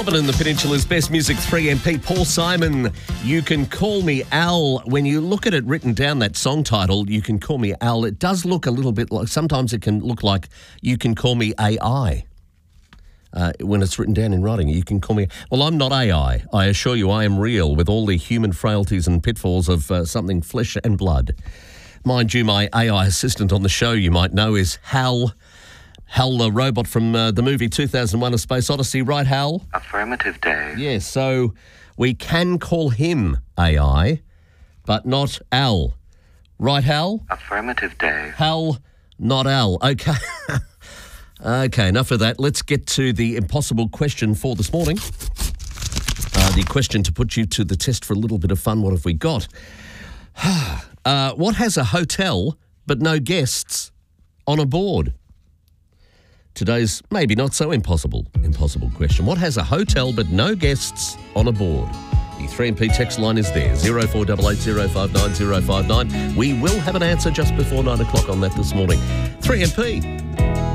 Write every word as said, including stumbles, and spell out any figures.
Melbourne and the Peninsula's best music, three M P, Paul Simon, You Can Call Me Al. When you look at it written down, that song title, You Can Call Me Al, it does look a little bit like, sometimes it can look like You Can Call Me A I. Uh, when it's written down in writing, you can call me... Well, I'm not A I. I assure you I am real with all the human frailties and pitfalls of uh, something flesh and blood. Mind you, my A I assistant on the show, you might know, is Hal. Hal, the robot from uh, the movie two thousand one A Space Odyssey. Right, Hal? Affirmative, Dave. Yes, so we can call him A I, but not Al. Right, Hal? Affirmative, Dave. Hal, not Al. Okay. Okay, enough of that. Let's get to the impossible question for this morning. Uh, the question to put you to the test for a little bit of fun. What have we got? uh, what has a hotel but no guests on a board? Today's maybe not so impossible, impossible question. What has a hotel but no guests on a board? The three M P text line is there, zero four eight eight zero five nine zero five nine. We will have an answer just before nine o'clock on that this morning. three M P.